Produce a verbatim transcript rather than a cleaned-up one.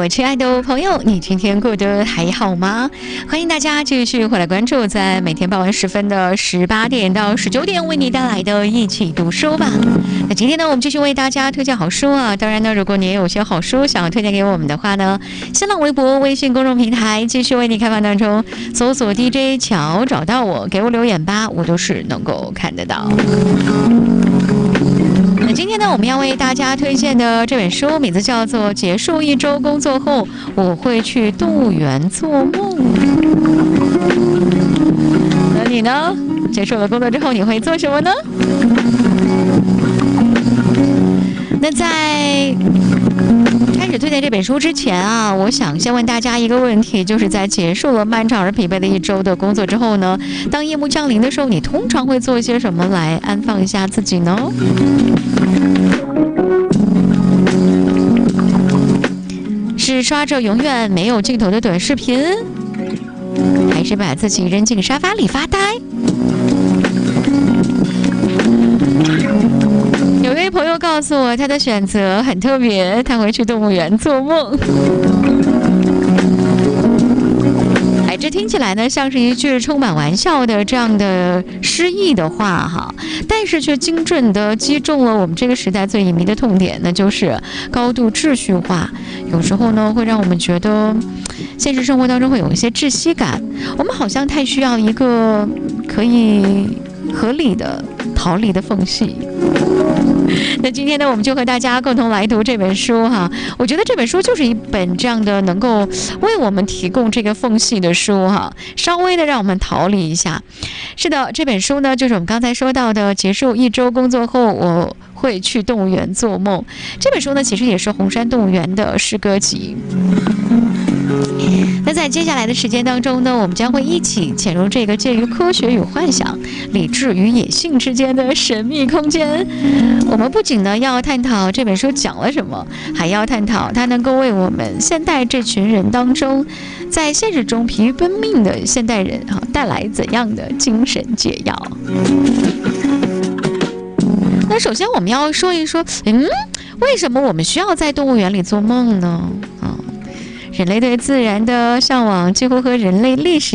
我亲爱的朋友，你今天过得还好吗？欢迎大家继续回来关注，在每天傍晚时分的十八点到十九点为你带来的一起读书吧。那今天呢，我们继续为大家推荐好书啊。当然呢，如果你也有些好书想要推荐给我们的话呢，新浪微博、微信公众平台继续为你开放当中，搜索 D J 乔找到我，给我留言吧，我都是能够看得到。那今天呢，我们要为大家推荐的这本书名字叫做《结束一周工作后，我会去动物园做梦》。那你呢？结束了工作之后，你会做什么呢？那在开始推荐这本书之前啊，我想先问大家一个问题，就是在结束了漫长而疲惫的一周的工作之后呢，当夜幕降临的时候，你通常会做一些什么来安放一下自己呢？是刷着永远没有尽头的短视频，还是把自己扔进沙发里发呆？有位朋友告诉我，他的选择很特别，他会去动物园做梦。哎，这听起来呢像是一句充满玩笑的这样的诗意的话哈，但是却精准地击中了我们这个时代最隐秘的痛点，那就是高度秩序化。有时候呢，会让我们觉得现实生活当中会有一些窒息感，我们好像太需要一个可以合理的逃离的缝隙。那今天呢，我们就和大家共同来读这本书哈。我觉得这本书就是一本这样的能够为我们提供这个缝隙的书哈，稍微的让我们逃离一下。是的，这本书呢，就是我们刚才说到的，结束一周工作后，我会去动物园做梦。这本书呢，其实也是红山动物园的诗歌集。那在接下来的时间当中呢，我们将会一起潜入这个介于科学与幻想、理智与野性之间的神秘空间。我们不仅呢要探讨这本书讲了什么，还要探讨它能够为我们现代这群人当中，在现实中疲于奔命的现代人啊带来怎样的精神解药。那首先我们要说一说，嗯，为什么我们需要在动物园里做梦呢？啊，人类对自然的向往几乎和人类历史